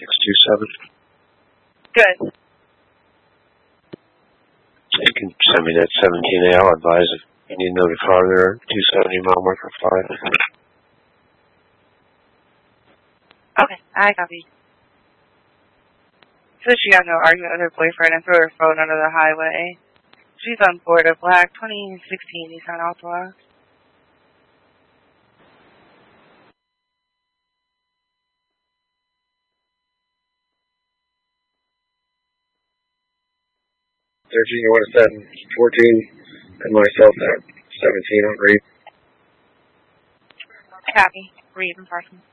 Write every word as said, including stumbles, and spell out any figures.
six two seven. Good. You can send me that seventeen A. I'll advise if you need to know the farther, two seventy mile marker five. Okay, I copy. So she got no argument with her boyfriend and threw her phone under the highway. She's on board a black twenty sixteen Nissan Altima. thirteen, you want to set fourteen and myself at seventeen on read. Copy. Read and parking.